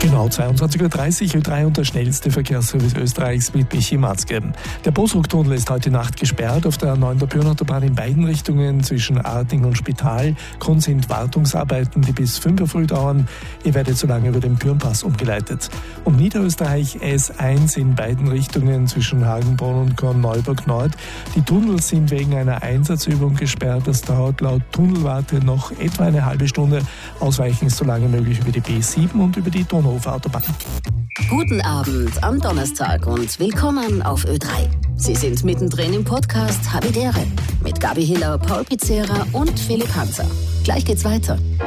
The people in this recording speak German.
Genau, 22.30 Uhr, Ö3 und der schnellste Verkehrsservice Österreichs mit Michi Matzke. Der Bosruck-Tunnel ist heute Nacht gesperrt auf der A9 der Bürnautobahn in beiden Richtungen zwischen Arting und Spital. Grund sind Wartungsarbeiten, die bis 5 Uhr früh dauern. Ihr werdet so lange über den Pürnpass umgeleitet. Und Niederösterreich S1 in beiden Richtungen zwischen Hagenbrunn und Korneuburg Nord. Die Tunnels sind wegen einer Einsatzübung gesperrt. Das dauert laut Tunnelwarte noch etwa eine halbe Stunde. Ausweichen ist so lange möglich über die B7 und über die Donauufer Autobahn. Guten Abend am Donnerstag und willkommen auf Ö3. Sie sind mittendrin im Podcast Havidere mit Gabi Hiller, Paul Pizzera und Philipp Hanser. Gleich geht's weiter.